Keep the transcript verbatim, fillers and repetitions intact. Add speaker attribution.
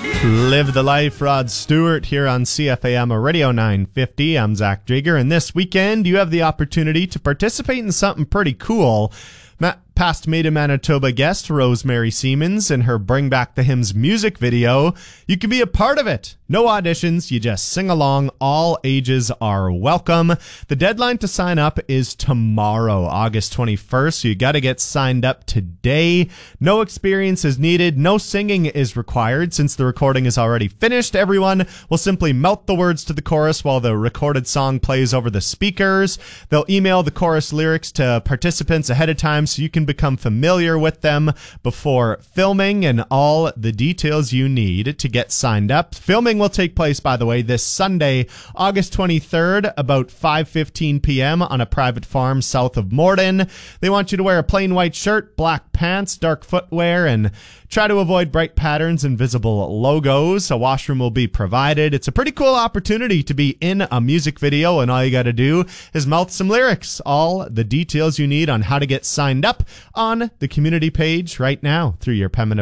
Speaker 1: Live the Life, Rod Stewart here on C F A M Radio nine fifty. I'm Zach Drager, and this weekend you have the opportunity to participate in something pretty cool. Ma- past Made in Manitoba guest Rosemary Siemens and her Bring Back the Hymns music video. You can be a part of it. No auditions, you just sing along. All ages are welcome. The deadline to sign up is tomorrow, August twenty-first, so you got to get signed up today. No experience is needed. No singing is required. Since the recording is already finished, everyone will simply mouth the words to the chorus while the recorded song plays over the speakers. They'll email the chorus lyrics to participants ahead of time so you can become familiar with them before filming, and all the details you need to get signed up. Filming will take place, by the way, this Sunday, August twenty-third, about five fifteen p.m. on a private farm south of Morden. They want you to wear a plain white shirt, black pants, dark footwear, and try to avoid bright patterns and visible logos. A washroom will be provided. It's a pretty cool opportunity to be in a music video, and all you got to do is mouth some lyrics. All the details you need on how to get signed up on the community page right now through your Pembina